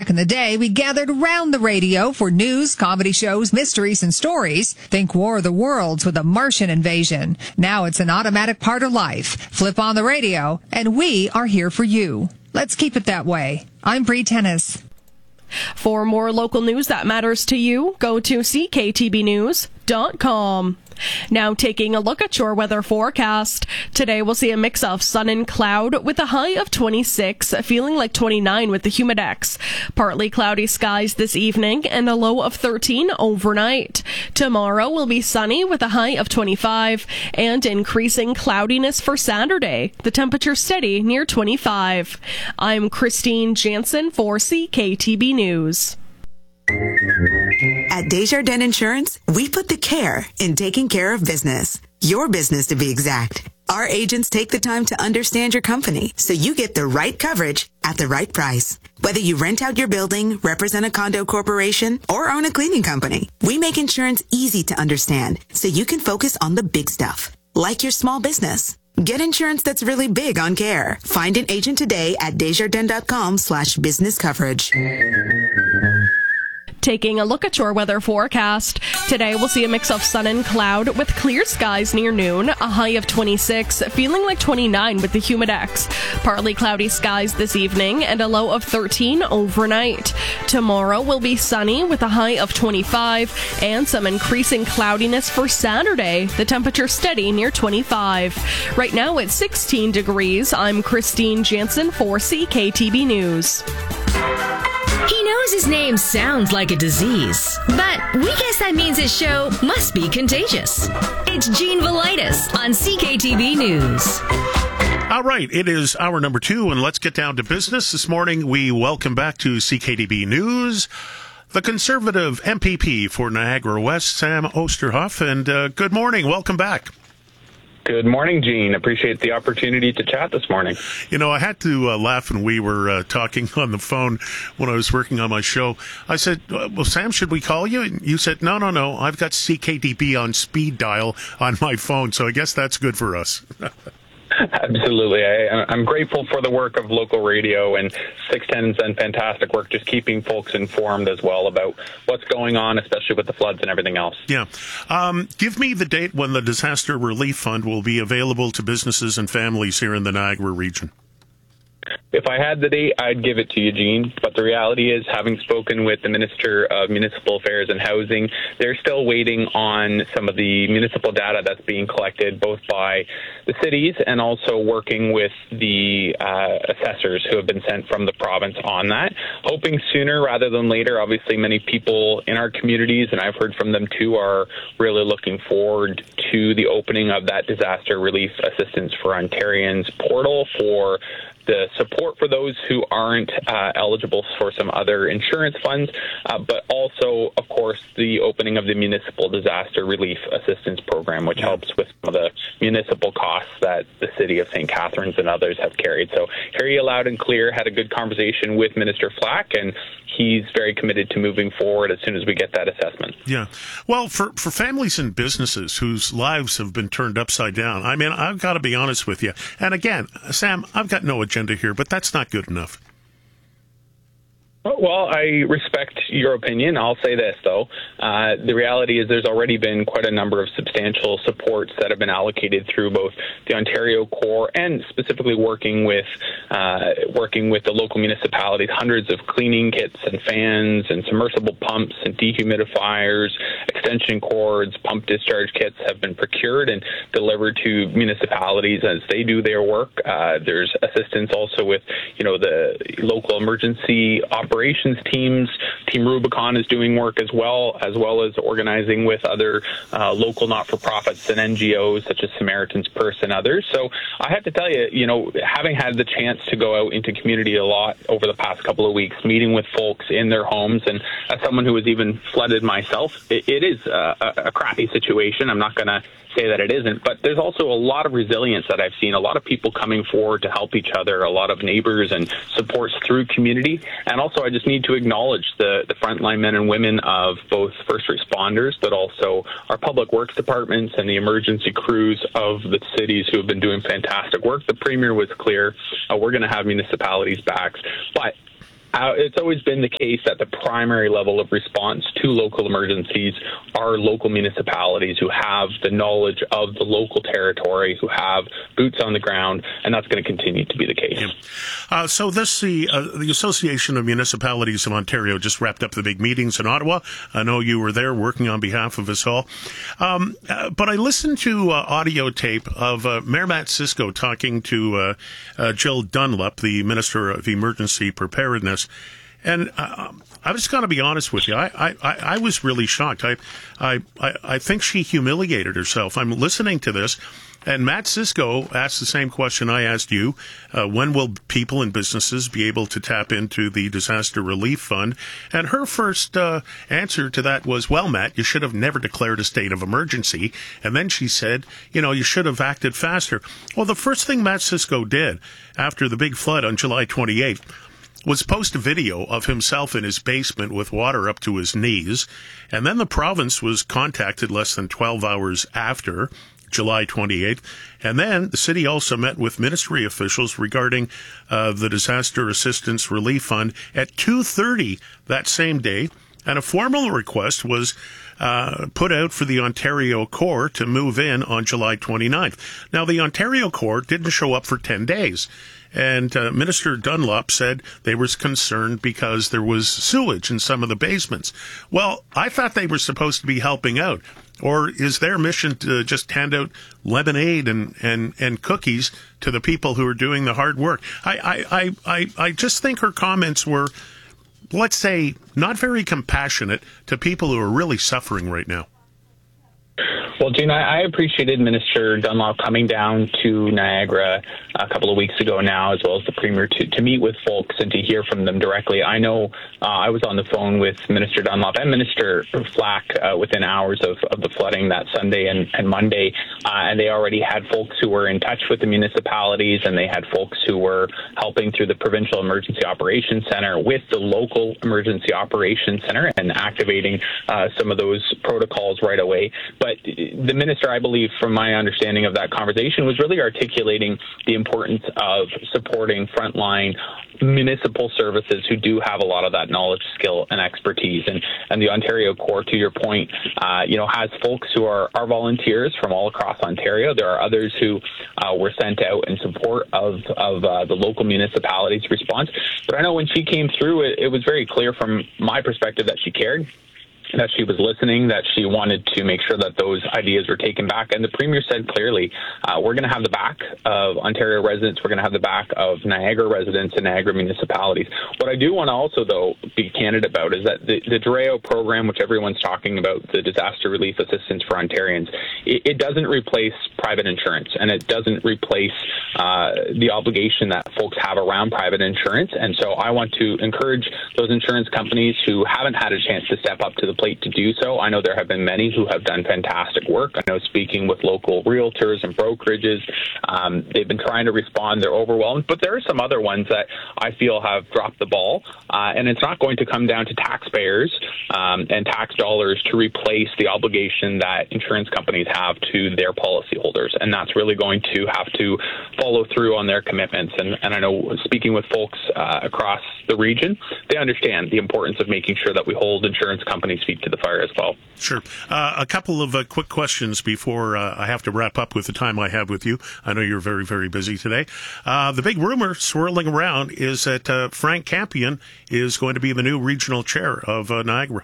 Back in the day, we gathered around the radio for news, comedy shows, mysteries, and stories. Think War of the Worlds with a Martian invasion. Now it's an automatic part of life. Flip on the radio, and we are here for you. Let's keep it that way. I'm Bree Tennis. For more local news that matters to you, go to cktbnews.com. Now taking a look at your weather forecast. Today we'll see a mix of sun and cloud with a high of 26, feeling like 29 with the humidex. Partly cloudy skies this evening and a low of 13 overnight. Tomorrow will be sunny with a high of 25 and increasing cloudiness for Saturday. The temperature steady near 25. I'm Christine Jansen for CKTB News. At Desjardins Insurance, we put the care in taking care of business. Your business, to be exact. Our agents take the time to understand your company so you get the right coverage at the right price. Whether you rent out your building, represent a condo corporation, or own a cleaning company, we make insurance easy to understand so you can focus on the big stuff, like your small business. Get insurance that's really big on care. Find an agent today at Desjardins.com/business coverage. Taking a look at your weather forecast. Today we'll see a mix of sun and cloud with clear skies near noon, a high of 26, feeling like 29 with the humidex. Partly cloudy skies this evening and a low of 13 overnight. Tomorrow will be sunny with a high of 25 and some increasing cloudiness for Saturday. The temperature steady near 25. Right now it's 16 degrees. I'm Christine Jansen for CKTB News. He knows his name sounds like a disease, but we guess that means his show must be contagious. It's Gene Velitis on CKTB News. All right, it is hour number 2, and let's get down to business. This morning, we welcome back to CKTB News the Conservative MPP for Niagara West, Sam Oosterhoff, and good morning. Welcome back. Good morning, Gene. Appreciate the opportunity to chat this morning. You know, I had to laugh when we were talking on the phone when I was working on my show. I said, well, Sam, should we call you? And you said, no. I've got CKDB on speed dial on my phone, so I guess that's good for us. Absolutely. I'm grateful for the work of local radio, and 610's done fantastic work just keeping folks informed as well about what's going on, especially with the floods and everything else. Yeah. Give me the date when the Disaster Relief Fund will be available to businesses and families here in the Niagara region. If I had the date, I'd give it to you, Gene. But the reality is, having spoken with the Minister of Municipal Affairs and Housing, they're still waiting on some of the municipal data that's being collected, both by the cities and also working with the assessors who have been sent from the province on that. Hoping sooner rather than later. Obviously, many people in our communities, and I've heard from them too, are really looking forward to the opening of that Disaster Relief Assistance for Ontarians portal for the support for those who aren't eligible for some other insurance funds, but also, of course, the opening of the Municipal Disaster Relief Assistance Program, which helps with some of the municipal costs that the City of St. Catharines and others have carried. So hear you loud and clear, had a good conversation with Minister Flack, and he's very committed to moving forward as soon as we get that assessment. Yeah. Well, for families and businesses whose lives have been turned upside down, I mean, I've got to be honest with you. And again, Sam, I've got no agenda here, but that's not good enough. Well, I respect your opinion. I'll say this, though. The reality is there's already been quite a number of substantial supports that have been allocated through both the Ontario Corps and specifically working with the local municipalities. Hundreds of cleaning kits and fans and submersible pumps and dehumidifiers, extension cords, pump discharge kits have been procured and delivered to municipalities as they do their work. There's assistance also with, the local emergency operations teams. Team Rubicon is doing work as well as organizing with other local not-for-profits and NGOs such as Samaritan's Purse and others. So I have to tell you, having had the chance to go out into community a lot over the past couple of weeks, meeting with folks in their homes, and as someone who was even flooded myself, it is a crappy situation. I'm not going to say that it isn't, but there's also a lot of resilience that I've seen, a lot of people coming forward to help each other, a lot of neighbors and supports through community. And also I just need to acknowledge the frontline men and women of both first responders, but also our public works departments and the emergency crews of the cities who have been doing fantastic work. The Premier was clear, we're going to have municipalities' backs, but It's always been the case that the primary level of response to local emergencies are local municipalities who have the knowledge of the local territory, who have boots on the ground, and that's going to continue to be the case. Yeah. The Association of Municipalities of Ontario just wrapped up the big meetings in Ottawa. I know you were there working on behalf of us all. But I listened to audio tape of Mayor Matt Cisco talking to Jill Dunlop, the Minister of Emergency Preparedness. And I was going to be honest with you. I was really shocked. I think she humiliated herself. I'm listening to this, and Matt Cisco asked the same question I asked you. When will people and businesses be able to tap into the Disaster Relief Fund? And her first answer to that was, well, Matt, you should have never declared a state of emergency. And then she said, you should have acted faster. Well, the first thing Matt Cisco did after the big flood on July 28th was post a video of himself in his basement with water up to his knees. And then the province was contacted less than 12 hours after July 28th. And then the city also met with ministry officials regarding the Disaster Assistance Relief Fund at 2:30 that same day. And a formal request was put out for the Ontario Corps to move in on July 29th. Now, the Ontario Corps didn't show up for 10 days. And Minister Dunlop said they were concerned because there was sewage in some of the basements. Well, I thought they were supposed to be helping out. Or is their mission to just hand out lemonade and cookies to the people who are doing the hard work? I just think her comments were, let's say, not very compassionate to people who are really suffering right now. Well, Gene, I appreciated Minister Dunlop coming down to Niagara a couple of weeks ago now, as well as the Premier, to meet with folks and to hear from them directly. I know I was on the phone with Minister Dunlop and Minister Flack within hours of the flooding that Sunday and Monday, and they already had folks who were in touch with the municipalities, and they had folks who were helping through the Provincial Emergency Operations Centre with the local Emergency Operations Centre and activating some of those protocols right away. But the minister, I believe, from my understanding of that conversation, was really articulating the importance of supporting frontline municipal services who do have a lot of that knowledge, skill, and expertise. And the Ontario Corps, to your point, has folks who are volunteers from all across Ontario. There are others who were sent out in support of the local municipalities' response. But I know when she came through, it was very clear from my perspective that she cared, that she was listening, that she wanted to make sure that those ideas were taken back. And the Premier said clearly, we're going to have the back of Ontario residents, we're going to have the back of Niagara residents and Niagara municipalities. What I do want to also, though, be candid about is that the DREO program, which everyone's talking about, the Disaster Relief Assistance for Ontarians, it doesn't replace private insurance, and it doesn't replace the obligation that folks have around private insurance. And so I want to encourage those insurance companies who haven't had a chance to step up to the plate to do so. I know there have been many who have done fantastic work. I know, speaking with local realtors and brokerages, they've been trying to respond. They're overwhelmed, but there are some other ones that I feel have dropped the ball, and it's not going to come down to taxpayers and tax dollars to replace the obligation that insurance companies have to their policyholders, and that's really going to have to follow through on their commitments. And I know, speaking with folks across the region, they understand the importance of making sure that we hold insurance companies' feet to the fire as well. Sure. A couple of quick questions before I have to wrap up with the time I have with you. I know you're very, very busy today. The big rumor swirling around is that Frank Campion is going to be the new regional chair of Niagara.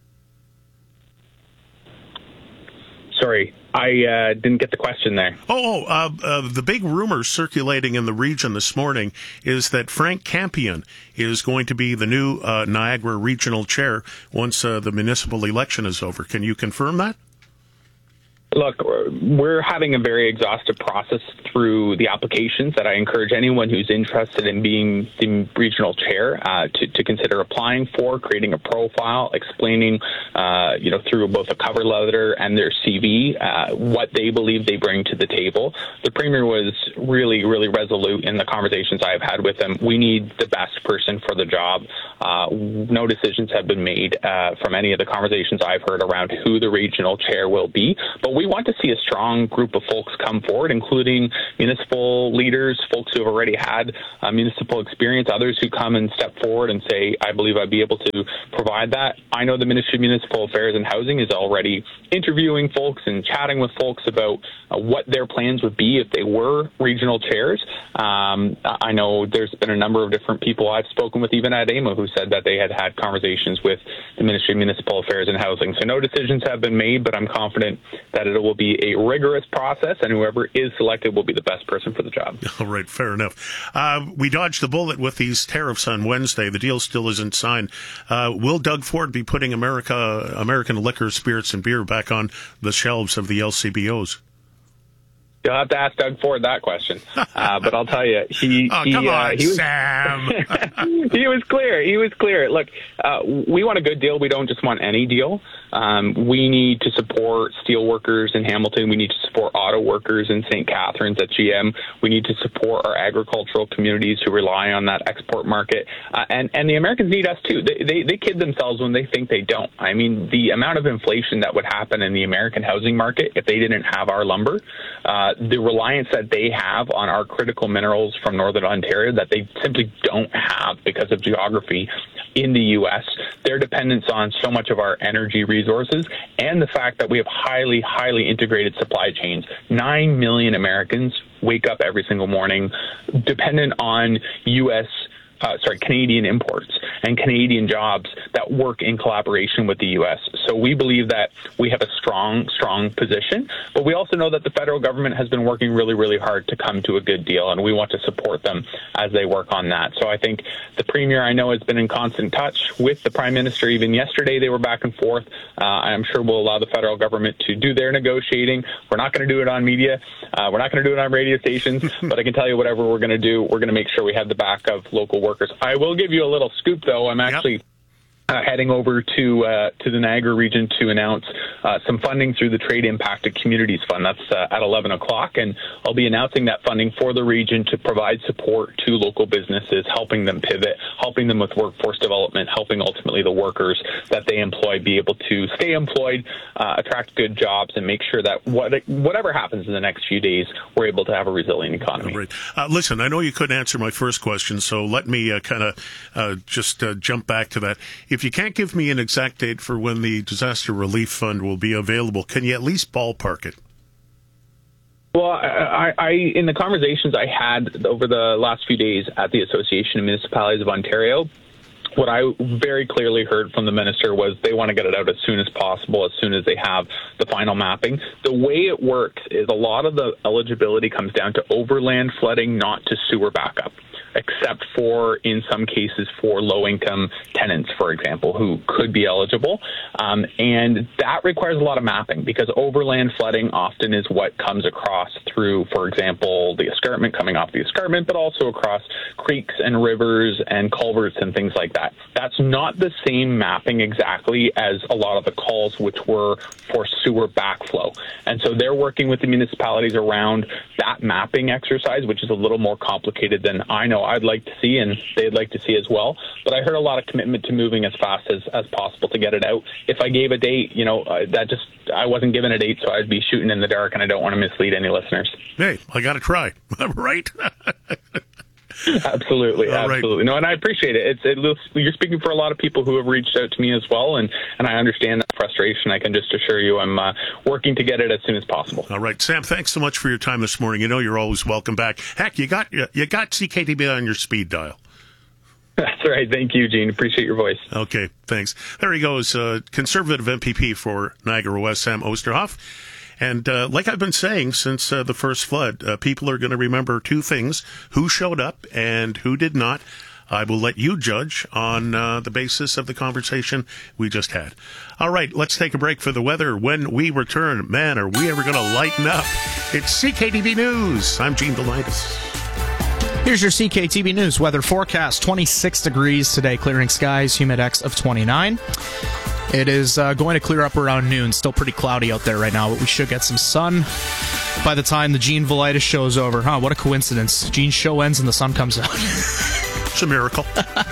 Sorry, I didn't get the question there. The big rumor circulating in the region this morning is that Frank Campion is going to be the new Niagara regional chair once the municipal election is over. Can you confirm that? Look, we're having a very exhaustive process through the applications that I encourage anyone who's interested in being the regional chair to consider applying for, creating a profile, explaining, through both a cover letter and their CV, what they believe they bring to the table. The Premier was really, really resolute in the conversations I've had with him. We need the best person for the job. No decisions have been made from any of the conversations I've heard around who the regional chair will be. But we want to see a strong group of folks come forward, including municipal leaders, folks who have already had municipal experience, others who come and step forward and say, I believe I'd be able to provide that. I know the Ministry of Municipal Affairs and Housing is already interviewing folks and chatting with folks about what their plans would be if they were regional chairs. I know there's been a number of different people I've spoken with, even at AMO, who said that they had had conversations with the Ministry of Municipal Affairs and Housing. So no decisions have been made, but I'm confident that it will be a rigorous process, and whoever is selected will be the best person for the job. All right, fair enough. We dodged the bullet with these tariffs on Wednesday. The deal still isn't signed. Will Doug Ford be putting American liquor, spirits, and beer back on the shelves of the LCBOs? You'll have to ask Doug Ford that question. But I'll tell you, he was, Sam. he was clear. He was clear. Look, we want a good deal. We don't just want any deal. We need to support steel workers in Hamilton. We need to support auto workers in St. Catharines at GM. We need to support our agricultural communities who rely on that export market. And the Americans need us too. They kid themselves when they think they don't. I mean, the amount of inflation that would happen in the American housing market if they didn't have our lumber, the reliance that they have on our critical minerals from Northern Ontario that they simply don't have because of geography in the U.S., their dependence on so much of our energy resources, and the fact that we have highly, highly integrated supply chains. 9 million Americans wake up every single morning dependent on Canadian imports and Canadian jobs that work in collaboration with the U.S. So we believe that we have a strong position, but we also know that the federal government has been working really, really hard to come to a good deal, and we want to support them as they work on that. So I think the Premier, I know, has been in constant touch with the Prime Minister. Even yesterday, they were back and forth. I'm sure we'll allow the federal government to do their negotiating. We're not going to do it on media. We're not going to do it on radio stations, but I can tell you whatever we're going to do, we're going to make sure we have the back of local workers. I will give you a little scoop, though. I'm actually heading over to the Niagara region to announce some funding through the Trade Impacted Communities Fund. That's at 11 o'clock, and I'll be announcing that funding for the region to provide support to local businesses, helping them pivot, helping them with workforce development, helping ultimately the workers that they employ be able to stay employed, attract good jobs, and make sure that whatever happens in the next few days, we're able to have a resilient economy. Right. Listen, I know you couldn't answer my first question, so let me just jump back to that. If you can't give me an exact date for when the Disaster Relief Fund will be available, can you at least ballpark it? Well, I in the conversations I had over the last few days at the Association of Municipalities of Ontario, what I very clearly heard from the minister was they want to get it out as soon as possible, as soon as they have the final mapping. The way it works is a lot of the eligibility comes down to overland flooding, not to sewer backup, except for, in some cases, for low-income tenants, for example, who could be eligible. And that requires a lot of mapping because overland flooding often is what comes across through, for example, the escarpment, coming off the escarpment, but also across creeks and rivers and culverts and things like that. That's not the same mapping exactly as a lot of the calls which were for sewer backflow. And so they're working with the municipalities around that mapping exercise, which is a little more complicated than I know I'd like to see and they'd like to see as well. But I heard a lot of commitment to moving as fast as possible to get it out. If I gave a date, I wasn't given a date, so I'd be shooting in the dark, and I don't want to mislead any listeners. Hey, I got to try, right? Absolutely. Right. No, and I appreciate it. You're speaking for a lot of people who have reached out to me as well, and I understand that frustration. I can just assure you I'm working to get it as soon as possible. All right, Sam, thanks so much for your time this morning. You know you're always welcome back. Heck, you got CKTB on your speed dial. That's right. Thank you, Gene. Appreciate your voice. Okay, thanks. There he goes, Conservative MPP for Niagara West, Sam Oosterhoff. And like I've been saying since the first flood, people are going to remember two things: who showed up and who did not. I will let you judge on the basis of the conversation we just had. All right, let's take a break for the weather. When we return, man, are we ever going to lighten up? It's CKTB News. I'm Gene Velitis. Here's your CKTB News weather forecast. 26 degrees today, clearing skies, humidex of 29. It is going to clear up around noon. Still pretty cloudy out there right now, but we should get some sun by the time the Gene Velitis show is over. What a coincidence. Gene's show ends and the sun comes out. That's a miracle.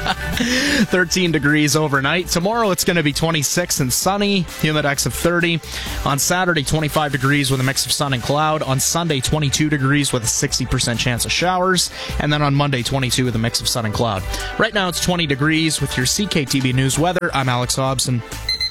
13 degrees overnight. Tomorrow it's going to be 26 and sunny, humidex of 30. On Saturday, 25 degrees with a mix of sun and cloud. On Sunday, 22 degrees with a 60% chance of showers. And then on Monday, 22 with a mix of sun and cloud. Right now it's 20 degrees with your CKTB News weather. I'm Alex Hobson.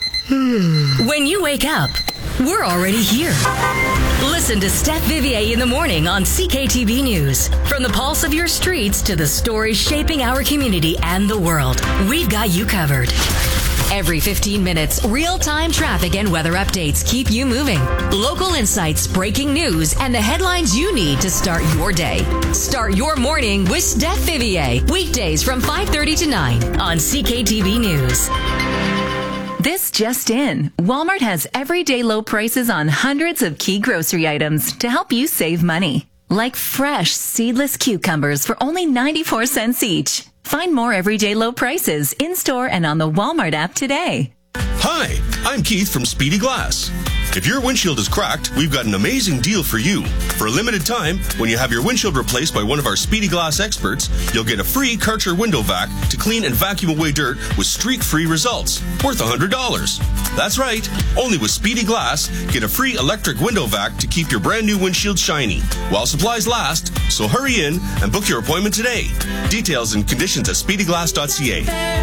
When you wake up, we're already here. Listen to Steph Vivier in the morning on CKTB News. From the pulse of your streets to the stories shaping our community and the world, we've got you covered. Every 15 minutes, real-time traffic and weather updates keep you moving. Local insights, breaking news, and the headlines you need to start your day. Start your morning with Steph Vivier. Weekdays from 5:30 to 9 on CKTB News. This just in. Walmart has everyday low prices on hundreds of key grocery items to help you save money. Like fresh, seedless cucumbers for only 94 cents each. Find more everyday low prices in-store and on the Walmart app today. Hi, I'm Keith from Speedy Glass. If your windshield is cracked, we've got an amazing deal for you. For a limited time, when you have your windshield replaced by one of our Speedy Glass experts, you'll get a free Karcher window vac to clean and vacuum away dirt with streak-free results, worth $100. That's right, only with Speedy Glass, get a free electric window vac to keep your brand new windshield shiny, while supplies last, so hurry in and book your appointment today. Details and conditions at speedyglass.ca.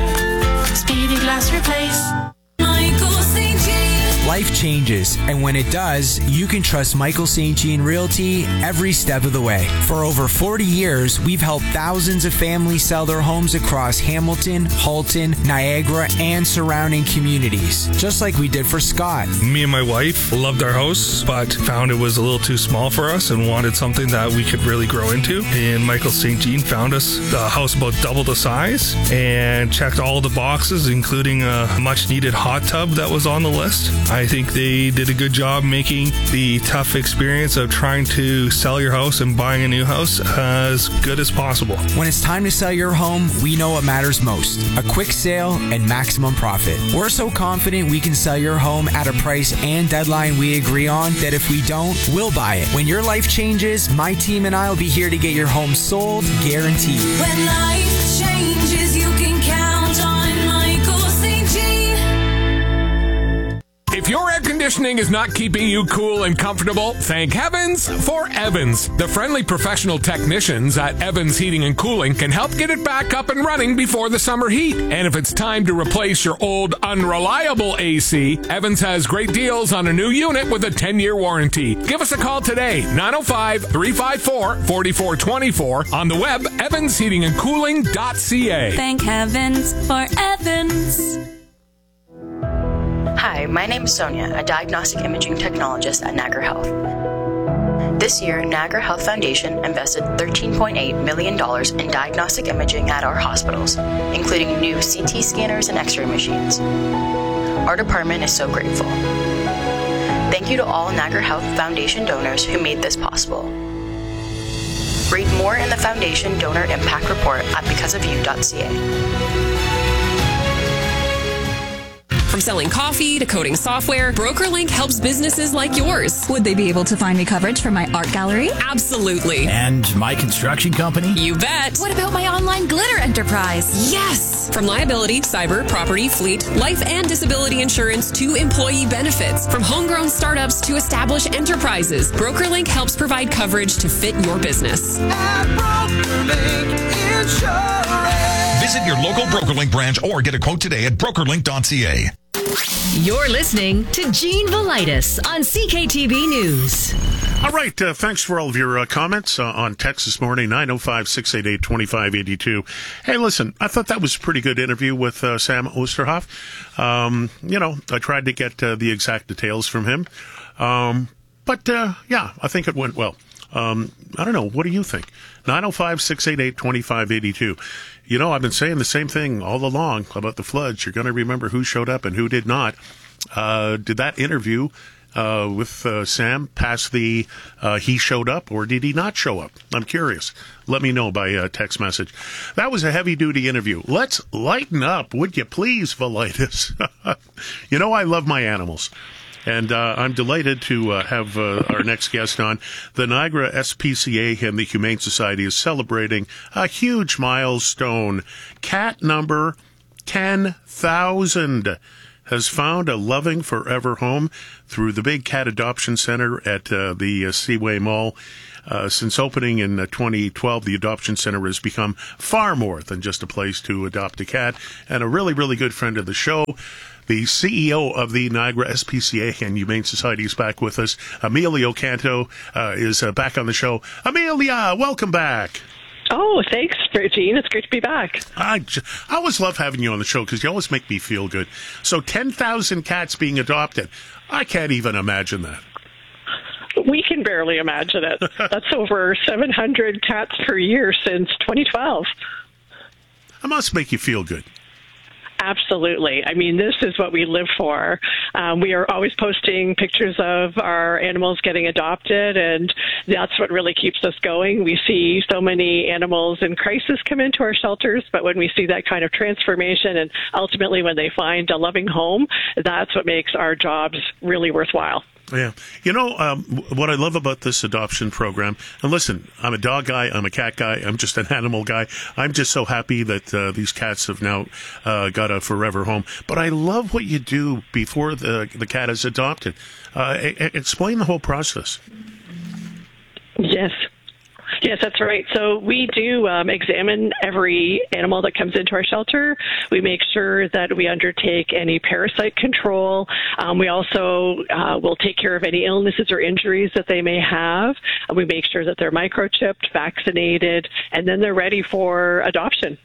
Speedy Glass Replace. Michael St. Jean. Life changes, and when it does, you can trust Michael St. Jean Realty every step of the way. For over 40 years, we've helped thousands of families sell their homes across Hamilton, Halton, Niagara, and surrounding communities, just like we did for Scott. Me and my wife loved our house, but found it was a little too small for us and wanted something that we could really grow into. And Michael St. Jean found us a house about double the size and checked all the boxes, including a much-needed hot tub that was on the list. I think they did a good job making the tough experience of trying to sell your house and buying a new house as good as possible. When it's time to sell your home, we know what matters most: a quick sale and maximum profit. We're so confident we can sell your home at a price and deadline we agree on that if we don't, we'll buy it. When your life changes, my team and I will be here to get your home sold, guaranteed. When life changes, you can count on Michael St. Jean. If your air conditioning is not keeping you cool and comfortable, thank heavens for Evans. The friendly professional technicians at Evans Heating and Cooling can help get it back up and running before the summer heat. And if it's time to replace your old unreliable AC, Evans has great deals on a new unit with a 10-year warranty. Give us a call today, 905-354-4424, on the web, evansheatingandcooling.ca. Thank heavens for Evans. Hi, my name is Sonia, a diagnostic imaging technologist at Niagara Health. This year, Niagara Health Foundation invested $13.8 million in diagnostic imaging at our hospitals, including new CT scanners and X-ray machines. Our department is so grateful. Thank you to all Niagara Health Foundation donors who made this possible. Read more in the Foundation Donor Impact Report at becauseofyou.ca. From selling coffee to coding software, BrokerLink helps businesses like yours. Would they be able to find me coverage for my art gallery? Absolutely. And my construction company? You bet. What about my online glitter enterprise? Yes. From liability, cyber, property, fleet, life and disability insurance to employee benefits. From homegrown startups to established enterprises, BrokerLink helps provide coverage to fit your business. At BrokerLink Insurance. Visit your local BrokerLink branch or get a quote today at brokerlink.ca. You're listening to Gene Velitis on CKTB News. All right. Thanks for all of your comments on text this morning, 905-688-2582. Hey, listen, I thought that was a pretty good interview with Sam Osterhoff. I tried to get the exact details from him. But I think it went well. I don't know. What do you think? 905-688-2582. I've been saying the same thing all along about the floods. You're going to remember who showed up and who did not. Did that interview with Sam pass the he showed up, or did he not show up? I'm curious. Let me know by text message. That was a heavy-duty interview. Let's lighten up, would you please, Velitis? I love my animals. And I'm delighted to have our next guest on. The Niagara SPCA and the Humane Society is celebrating a huge milestone. Cat number 10,000 has found a loving forever home through the Big Cat Adoption Center at the Seaway Mall. Since opening in 2012, the Adoption Center has become far more than just a place to adopt a cat. And a really, really good friend of the show, the CEO of the Niagara SPCA and Humane Society, is back with us. Amelia Canto is back on the show. Amelia, welcome back. Oh, thanks, Gene. It's great to be back. I always love having you on the show because you always make me feel good. So 10,000 cats being adopted. I can't even imagine that. We can barely imagine it. That's over 700 cats per year since 2012. That must make you feel good. Absolutely. I mean, this is what we live for. We are always posting pictures of our animals getting adopted, and that's what really keeps us going. We see so many animals in crisis come into our shelters, but when we see that kind of transformation and ultimately when they find a loving home, that's what makes our jobs really worthwhile. Yeah. You know, what I love about this adoption program, and listen, I'm a dog guy, I'm a cat guy, I'm just an animal guy. I'm just so happy that these cats have now got a forever home. But I love what you do before the cat is adopted. Explain the whole process. Yes, that's right. So we do examine every animal that comes into our shelter. We make sure that we undertake any parasite control. We also will take care of any illnesses or injuries that they may have. We make sure that they're microchipped, vaccinated, and then they're ready for adoption.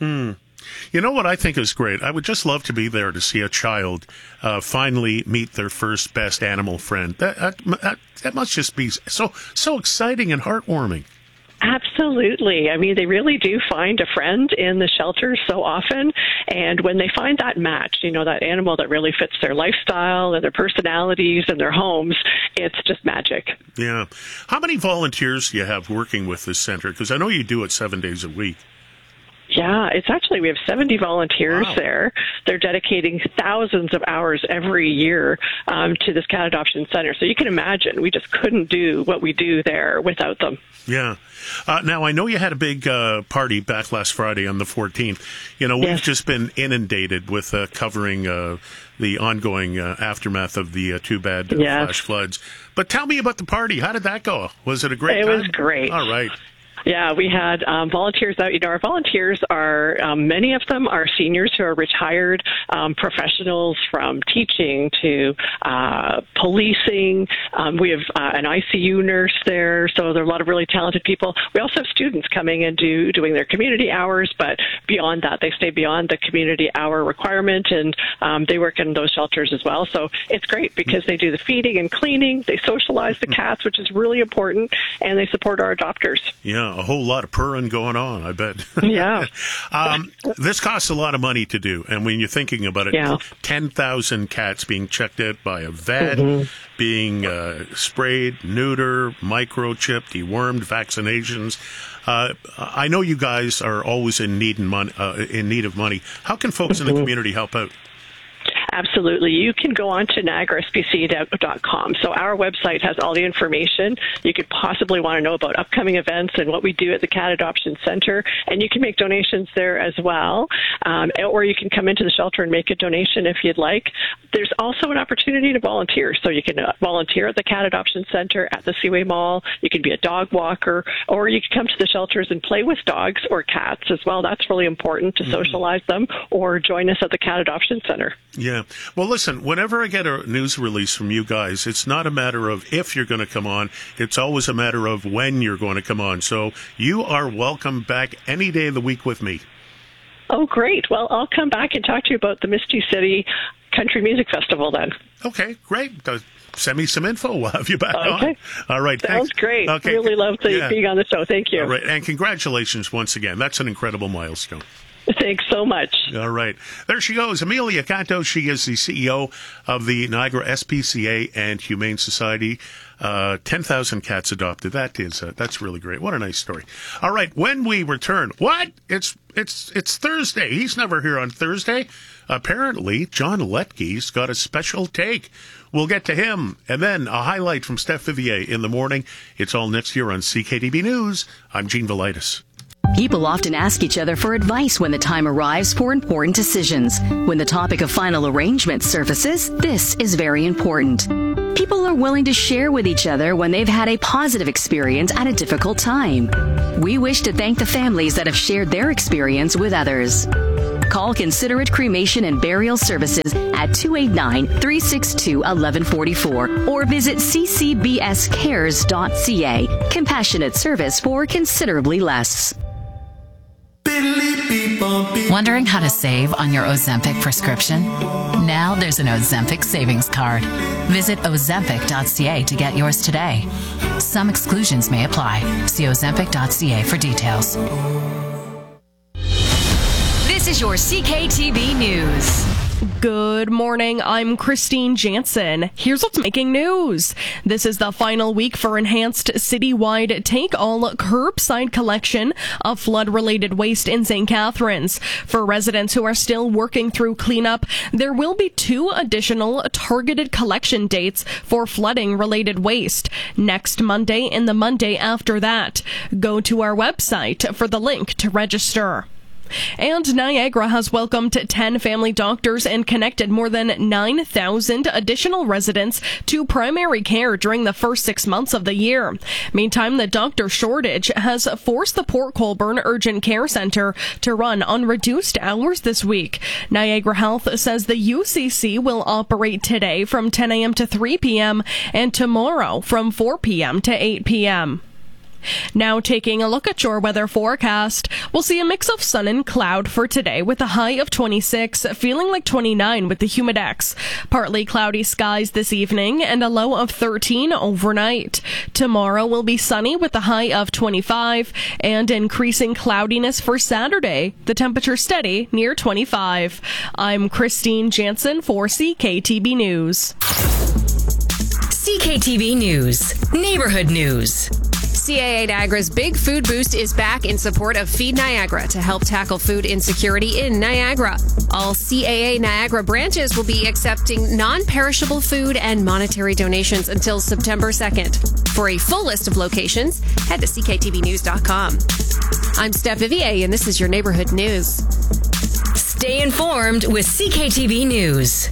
You know what I think is great? I would just love to be there to see a child finally meet their first best animal friend. That must just be so exciting and heartwarming. Absolutely. I mean, they really do find a friend in the shelter so often. And when they find that match, you know, that animal that really fits their lifestyle and their personalities and their homes, it's just magic. Yeah. How many volunteers do you have working with this center? Because I know you do it 7 days a week. Yeah, it's actually, we have 70 volunteers there. They're dedicating thousands of hours every year to this cat adoption center. So you can imagine, we just couldn't do what we do there without them. Yeah. Now, I know you had a big party back last Friday on the 14th. You know, we've just been inundated with covering the ongoing aftermath of the two bad flash floods. But tell me about the party. How did that go? Was it a great time? It was great. All right. Yeah, we had volunteers out. You know, our volunteers are, many of them are seniors who are retired professionals from teaching to policing. We have an ICU nurse there, so there are a lot of really talented people. We also have students coming and doing their community hours, but beyond that, they stay beyond the community hour requirement, and they work in those shelters as well. So it's great because they do the feeding and cleaning, they socialize the cats, which is really important, and they support our adopters. Yeah, a whole lot of purring going on, I bet. Yeah. This costs a lot of money to do, and when you're thinking about it, 10,000 cats being checked out by a vet, being sprayed, neutered, microchipped, dewormed, vaccinations. I know you guys are always in need of money. How can folks in the community help out? Absolutely. You can go on to NiagaraSPCA.com. So our website has all the information you could possibly want to know about upcoming events and what we do at the Cat Adoption Center. And you can make donations there as well. Or you can come into the shelter and make a donation if you'd like. There's also an opportunity to volunteer. So you can volunteer at the Cat Adoption Center at the Seaway Mall. You can be a dog walker, or you can come to the shelters and play with dogs or cats as well. That's really important to socialize them, or join us at the Cat Adoption Center. Yeah. Well, listen, whenever I get a news release from you guys, it's not a matter of if you're going to come on. It's always a matter of when you're going to come on. So you are welcome back any day of the week with me. Oh, great. Well, I'll come back and talk to you about the Misty City Country Music Festival then. Okay, great. Send me some info. We'll have you back on. All right. Sounds great. Okay. Really love being on the show. Thank you. All right. And congratulations once again. That's an incredible milestone. Thanks so much. All right. There she goes, Amelia Canto. She is the CEO of the Niagara SPCA and Humane Society. 10,000 cats adopted. That's really great. What a nice story. All right. When we return, what? It's Thursday. He's never here on Thursday. Apparently, John Letke's got a special take. We'll get to him. And then a highlight from Steph Vivier in the morning. It's all next year on CKTB News. I'm Gene Velitis. People often ask each other for advice when the time arrives for important decisions. When the topic of final arrangement surfaces, this is very important. People are willing to share with each other when they've had a positive experience at a difficult time. We wish to thank the families that have shared their experience with others. Call Considerate Cremation and Burial Services at 289-362-1144 or visit ccbscares.ca. Compassionate service for considerably less. Wondering how to save on your Ozempic prescription? Now there's an Ozempic savings card. Visit ozempic.ca to get yours today. Some exclusions may apply. See ozempic.ca for details. This is your CKTB News. Good morning, I'm Christine Jansen. Here's what's making news. This is the final week for enhanced citywide take-all curbside collection of flood-related waste in St. Catharines. For residents who are still working through cleanup, there will be 2 additional targeted collection dates for flooding-related waste, next Monday and the Monday after that. Go to our website for the link to register. And Niagara has welcomed 10 family doctors and connected more than 9,000 additional residents to primary care during the first 6 months of the year. Meantime, the doctor shortage has forced the Port Colborne Urgent Care Centre to run on reduced hours this week. Niagara Health says the UCC will operate today from 10 a.m. to 3 p.m. and tomorrow from 4 p.m. to 8 p.m. Now taking a look at your weather forecast, we'll see a mix of sun and cloud for today with a high of 26, feeling like 29 with the humidex. Partly cloudy skies this evening and a low of 13 overnight. Tomorrow will be sunny with a high of 25 and increasing cloudiness for Saturday. The temperature steady near 25. I'm Christine Jansen for CKTB News. CKTB News. Neighborhood News. CAA Niagara's Big Food Boost is back in support of Feed Niagara to help tackle food insecurity in Niagara. All CAA Niagara branches will be accepting non-perishable food and monetary donations until September 2nd. For a full list of locations, head to cktvnews.com. I'm Steph Vivier, and this is your Neighborhood News. Stay informed with CKTB News.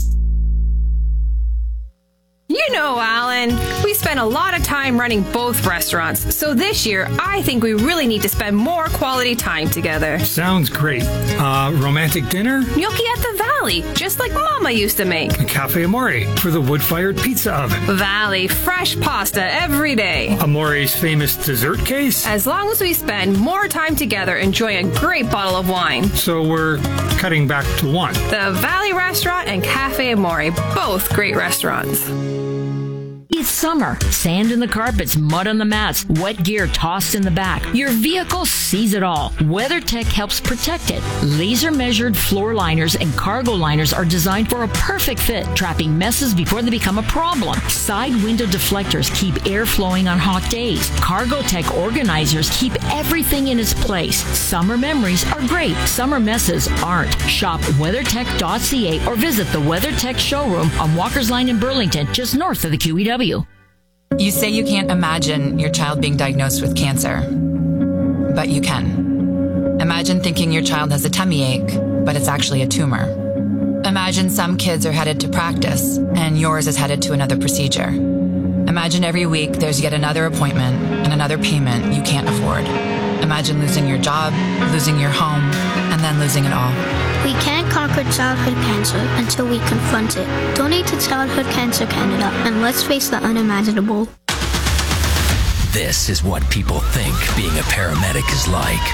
You know, Alan, we spend a lot of time running both restaurants, so this year I think we really need to spend more quality time together. Sounds great. Romantic dinner? Gnocchi at the Valley, just like Mama used to make. Cafe Amore for the wood-fired pizza oven. Valley, fresh pasta every day. Amore's famous dessert case? As long as we spend more time together enjoying a great bottle of wine. So we're cutting back to one. The Valley Restaurant and Cafe Amore, both great restaurants. It's summer. Sand in the carpets, mud on the mats, wet gear tossed in the back. Your vehicle sees it all. WeatherTech helps protect it. Laser-measured floor liners and cargo liners are designed for a perfect fit, trapping messes before they become a problem. Side window deflectors keep air flowing on hot days. Cargotech organizers keep everything in its place. Summer memories are great. Summer messes aren't. Shop WeatherTech.ca or visit the WeatherTech showroom on Walker's Line in Burlington, just north of the QEW. You say you can't imagine your child being diagnosed with cancer, but you can. Imagine thinking your child has a tummy ache, but it's actually a tumor. Imagine some kids are headed to practice, and yours is headed to another procedure. Imagine every week there's yet another appointment and another payment you can't afford. Imagine losing your job, losing your home, and then losing it all. We can't conquer childhood cancer until we confront it. Donate to Childhood Cancer Canada, and let's face the unimaginable. This is what people think being a paramedic is like.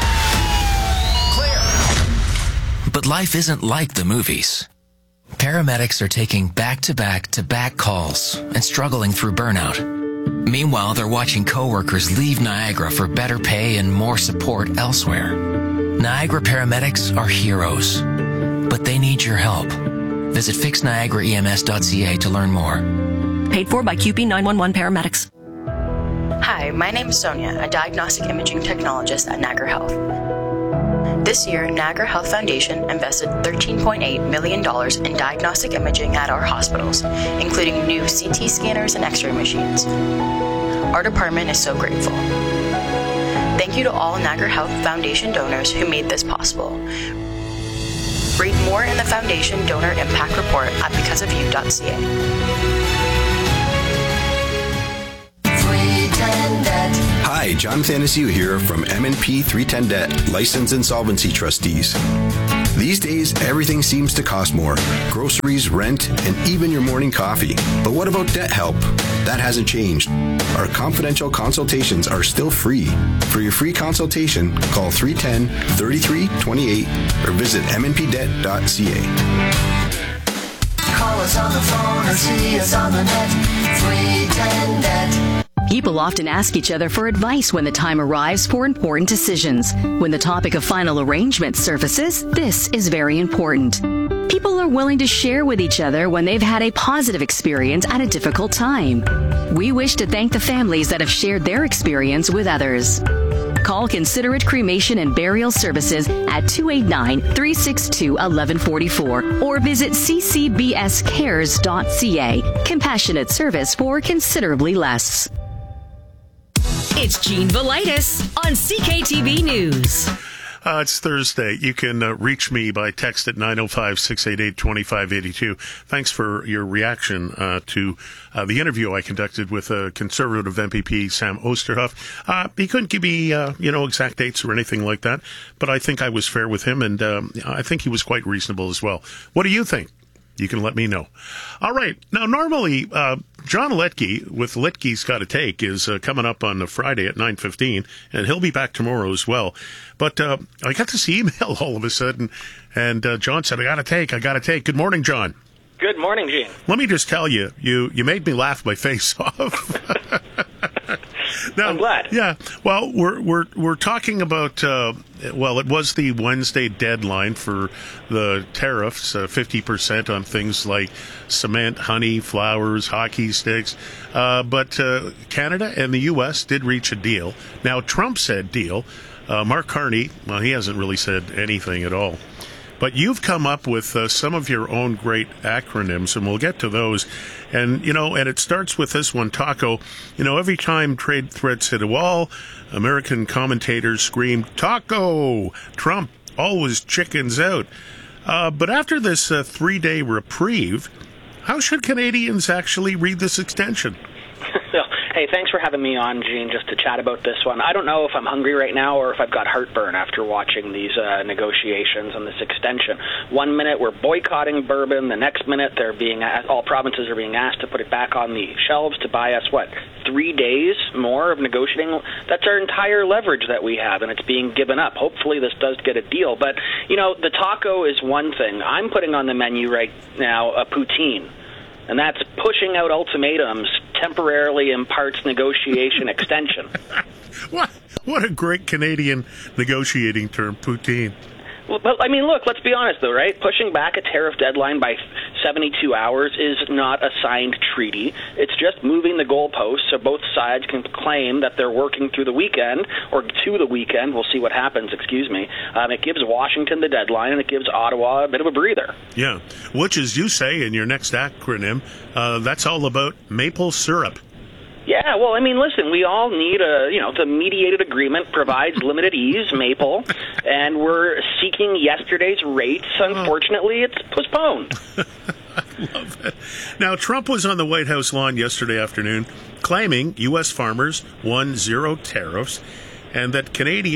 Clear! But life isn't like the movies. Paramedics are taking back-to-back-to-back calls and struggling through burnout. Meanwhile, they're watching coworkers leave Niagara for better pay and more support elsewhere. Niagara paramedics are heroes, but they need your help. Visit fixniagaraems.ca to learn more. Paid for by QP 911 paramedics. Hi, my name is Sonia, a diagnostic imaging technologist at Niagara Health. This year, Niagara Health Foundation invested $13.8 million in diagnostic imaging at our hospitals, including new CT scanners and X-ray machines. Our department is so grateful. Thank you to all Niagara Health Foundation donors who made this possible. Read more in the Foundation Donor Impact Report at becauseofyou.ca. Hi, John Thanasiu here from M&P 310 Debt, Licensed Insolvency Trustees. These days, everything seems to cost more. Groceries, rent, and even your morning coffee. But what about debt help? That hasn't changed. Our confidential consultations are still free. For your free consultation, call 310-3328 or visit mnpdebt.ca. Call us on the phone or see us on the net. 310 Debt. People often ask each other for advice when the time arrives for important decisions. When the topic of final arrangement surfaces, this is very important. People are willing to share with each other when they've had a positive experience at a difficult time. We wish to thank the families that have shared their experience with others. Call Considerate Cremation and Burial Services at 289-362-1144 or visit ccbscares.ca. Compassionate service for considerably less. It's Gene Velitis on CKTV News. It's Thursday. You can reach me by text at 905-688-2582. Thanks for your reaction to the interview I conducted with Conservative MPP Sam Oosterhoff. He couldn't give me, exact dates or anything like that, but I think I was fair with him, and I think he was quite reasonable as well. What do you think? You can let me know. All right. Now, normally, John Letke with Letke's Got to Take is coming up on Friday at 9:15, and he'll be back tomorrow as well. But I got this email all of a sudden, and John said, I got to take. Good morning, John. Good morning, Gene. Let me just tell you, you made me laugh my face off. Now, I'm glad. Yeah. Well, we're talking about. It was the Wednesday deadline for the tariffs, 50% on things like cement, honey, flowers, hockey sticks. But Canada and the U.S. did reach a deal. Now, Trump said deal. Mark Carney, well, he hasn't really said anything at all. But you've come up with some of your own great acronyms, and we'll get to those. And, and it starts with this one, taco. Every time trade threats hit a wall, American commentators screamed, taco! Trump always chickens out. But after this 3-day reprieve, how should Canadians actually read this extension? Hey, thanks for having me on, Gene, just to chat about this one. I don't know if I'm hungry right now or if I've got heartburn after watching these negotiations on this extension. 1 minute we're boycotting bourbon. The next minute all provinces are being asked to put it back on the shelves to buy us, 3 days more of negotiating? That's our entire leverage that we have, and it's being given up. Hopefully this does get a deal. But, the taco is one thing. I'm putting on the menu right now a poutine. And that's pushing out ultimatums temporarily imparts negotiation extension. What a great Canadian negotiating term, poutine. Well, but, look, let's be honest, though, right? Pushing back a tariff deadline by 72 hours is not a signed treaty. It's just moving the goalposts so both sides can claim that they're working through the weekend, or to the weekend. We'll see what happens, It gives Washington the deadline, and it gives Ottawa a bit of a breather. Yeah, which, as you say in your next acronym, that's all about maple syrup. Yeah, well, listen, we all need the mediated agreement provides limited ease, maple, and we're seeking yesterday's rates. Unfortunately, it's postponed. I love it. Now, Trump was on the White House lawn yesterday afternoon claiming U.S. farmers won zero tariffs and that